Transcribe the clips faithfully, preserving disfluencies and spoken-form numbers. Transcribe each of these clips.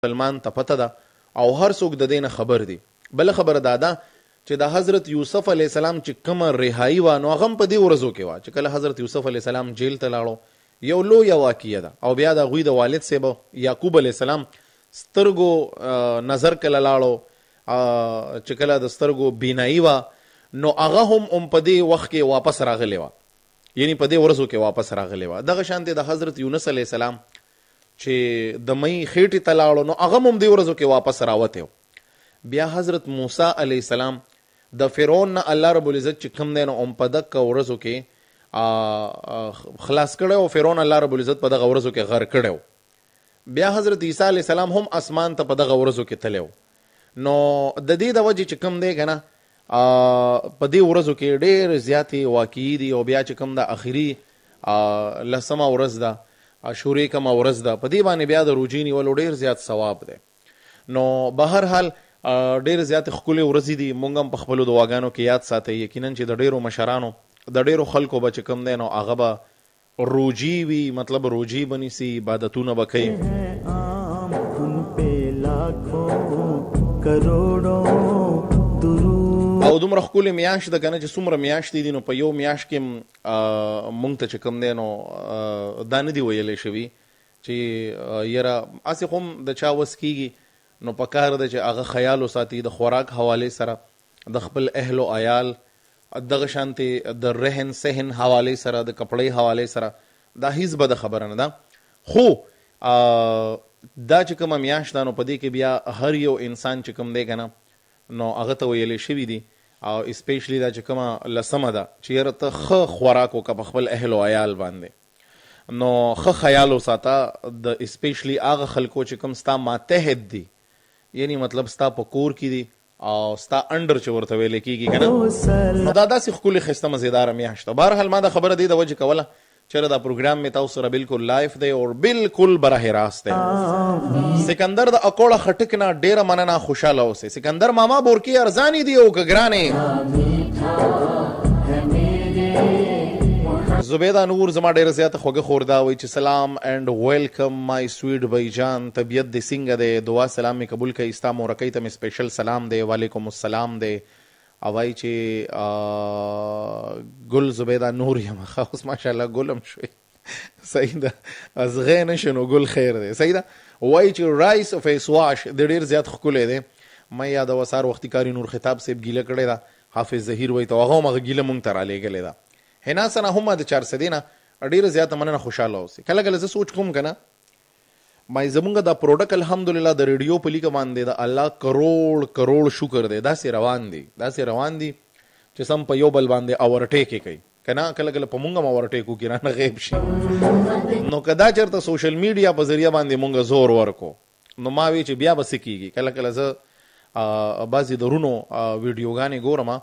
مسلمان ته پته ده او هر څوک د دې نه خبر دی. بل خبره دا ده چې د حضرت یوسف علیه السلام چې کومه رهایی وه نو هغه هم په دې ورځو کې وه چې کله حضرت یوسف علیه السلام جیل ته لاړو. یو لویه واقعه ده. او بیا د هغوی د والد صاحب یعقوب علیه السلام سترګو نظر کله لاړو چې کله د سترګو بینایی وه نو هغه هم هم په دې وخت کې واپس راغلی وه، یعنی په دې ورځو کې واپس راغلی وه. دغه شانتې د حضرت یونس علیه السلام چې د مئی خېټې ته لاړو نو هغه هم دې ورځو کې واپس راوتی. بیا حضرت موسی علیه السلام د فرعون نه الله رب العزت چې کوم دی نو هم په دغه ورځو کې خلاص کړی او فرعون الله رب العزت په دغه ورځو کې غرق کړی. بیا حضرت عیسی علیه السلام هم اسمان ته په دغه ورځو کې تللی. نو د دې د وجې چې کوم دی که نه په دې ورځو کې ډېر زیاتې واقعي دي. او بیا چې کوم د اخري لسمه ورځ ده عاشورې کومه ورځ ده په دې باندې بیا د روژې نیولو ډېر زیات ثواب دی. نو به هر حال ډېر زیات ښکلې ورځې دي. مونږ هم په خپلو دعاګانو کې یاد ساتئ. یقینا چې د ډېرو مشرانو د ډېرو خلکو به چې کوم دی نو هغه به روژې وي، مطلب روژې به نیسي، عبادتونه به کوي. او دومره ښکلې میاشت ده که نه چې څومره میاشتې دي نو په یو میاشت کې مونږ ته چې کوم دی نو دا نه دي ویلی شوي چې یاره هسې خو هم د چا وس کېږي نو په کار ده چې هغه خیال وساتي د خوراک حوالې سره، د خپل اهل و عیال، دغه شانتې د رهن سهن حوالې سره، د کپړۍ حوالې سره. دا هیڅ بده خبره نه ده. خو دا چې کومه میاشت ده نو په دې کې بیا هر یو انسان چې کوم دی که نه نو هغه ته ویلی شوي دي او اسپیشلی دا چې کومه لسمه ده چې یاره ته ښه خوراک وکړه په خپل اهل و عیال باندې. نو ښه خیال وساته د اسپیشلی هغه خلکو چې کوم ستا ماتحت دي، یعنی مطلب ستا په کور کې دي او ستا انډر چې ورته ویلی کېږي که نه. نو دا داسې ښکلې ښایسته مزېداره میاشت ده. بهرحال ما دا خبره دې د وجې کوله چېرې دا پروګرام مې تاسو سره بالکل لایف دی او بالکل براه راست دی. سکندر د اکوړه خټک نه ډېره مننه، خوشحاله اوسئ. سکندر ماما بورکې ارزانې دي او که ګرانې. زبیده نور زما ډېره زیاته خوږه خور دا وایي چې سلام اینڈ ویلکم مای سویټ بھائی جان، طبیعت دې څنګه دی؟ دعا سلام مې قبول کړئ. ستا مورکۍ ته مې سپیشل سلام دی. وعلیکم السلام دی. او وایي چې ګل زبیده نور یم. ښه اوس ماشاءالله ګل هم شوې. صحیح ده، ازغی نه شو نو ګل خیر دی. صحیح ده. وایي چې رایس فیس واش د ډېر زیات ښکلی دی. ما یادوه سهار وختي کاري نور خطاب صاحب ګیله کړې ده، حافظ ظهیر وایي ته هغه هم هغه ګیله مونږ ته رالیږلې ده. حنا سنه هم د چار سدې نه ډېره زیاته مننه، خوشحاله اوسئ. کله کله زه سوچ کوم که نه مای زمونږ دا پروډکټ الحمدلله د ریډیو په لیکه باندې د الله کروڑ کروڑ شکر دی، داسې روان دي داسې روان دي چې سم په یو بل باندې اورټیکې کوي که نه. کله کله په مونږ هم اورټیکو کې رانه غیب شي. نو که دا چېرته سوشل میډیا په ذریعه باندې مونږ زور ورکو نو ما وی چې بیا به څه کېږي. کله کله زه بعضې د رونو ویډیوګانې ګورم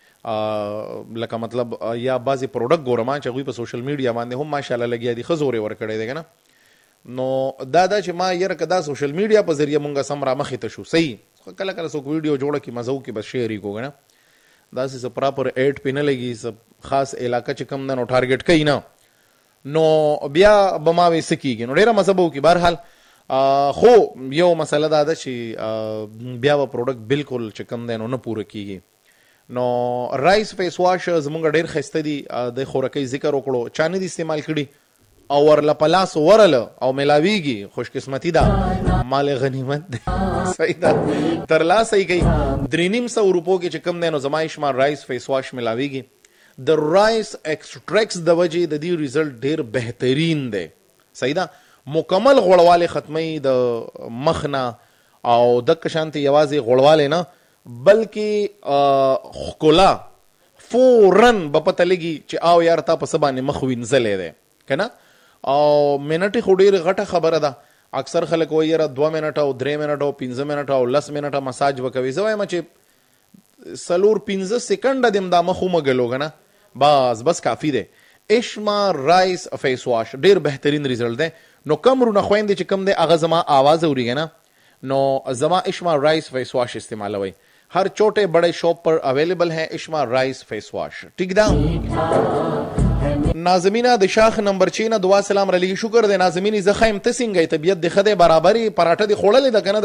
لکه مطلب یا بعضې پروډکټ ګورم چې هغوی په سوشل میډیا باندې هم ماشاءالله لګیا دي، ښه زور یې ورکړی دی که نه. نو دا دا چې ما یاره که دا سوشل میډیا په ذریعه مونږ سم را مخې ته شو صحیح. کله کله څوک ویډیو جوړه کړي مزه وکړي بس شیر یې کړو که نه، داسې څه پراپر ایډ پې نه لګي، څه خاص علاقه چې کوم ده نو ټارګېټ کوي نه، نو بیا به ما وی څه کېږي، نو ډېره مزه به وکړي. بهرحال خو یو مسله دا ده چې بیا به پروډکټ بالکل چې کوم دی نو نه پوره کېږي. نو رایس فیس واش زمونږ ډېر ښایسته دي. د خورکۍ ذکر وکړو، چا نه دي استعمال کړي او ورله په لاس ورله او میلاویږي، خوش قسمتي ده، مال غنیمت دی. صحیح ده، ترلاسه یې کوي. درې نیم سوه روپو کې چې کوم دی نو زما شمار رایس فیس واش میلاویږي. د رایس ایکسټریکس د وجې د دې ریزلټ ډېر بهترین دی. صحیح ده، مکمل غوړوالی ختموي د مخ نه او دقه شانتې یوازې غوړوالی نه بلکې ښکلا فورن به پته لګي چې او یار تا په څه باندې مخ وینځلی دی که نه. او منټې خو ډېرې غټه خبره ده. اکثر خلک وایي یاره دوه منټه او درې منټه او پنځه منټه او لس منټه مساج به کوي. زه وایم چې څلور پنځه سیکنډه دې م دا مخ ومږلو که نه بس بس کافي دی. اشما رایس فیس واش ډېر بهترین ریزلټ دی. نو کم رونه خویندې چې کم دی هغه زما آواز اوري که نه نو زما اشما رایس فیس واش استعمالوئ. हर छोटे बड़े शॉप पर अवेलेबल है इश्मा राइस फेस वॉश। ठीक दा नाजमीना د شاخ نمبر چینا دعا سلام علی شکر د ناظمین زخه امتسنګ طبیعت د خده برابرۍ پراټه د خوړلې د کنه